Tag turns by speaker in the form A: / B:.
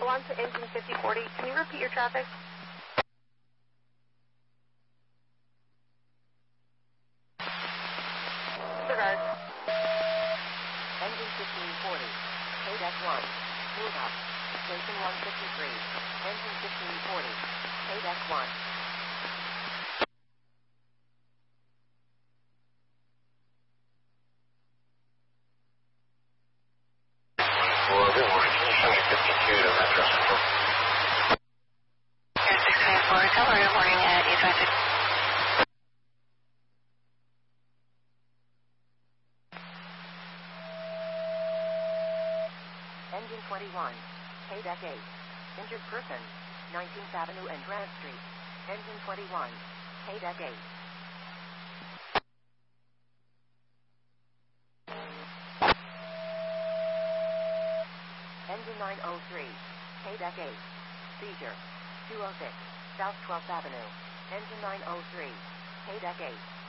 A: on to engine 5040. Can you repeat your traffic? Disregard.
B: Engine 1540. KDEC 1. Move up. Station 153. Engine 1540. KDEC 1.
C: Good morning. Can you show me 52 to Metro Central?
D: Air 654, Tower, good morning at 856.
B: Engine 21. KDEC 8. Injured person. 19th Avenue and Grant Street. Engine 21. KDEC 8. Engine 903. KDEC 8. Seizure. 206. South 12th Avenue. Engine 903. KDEC 8.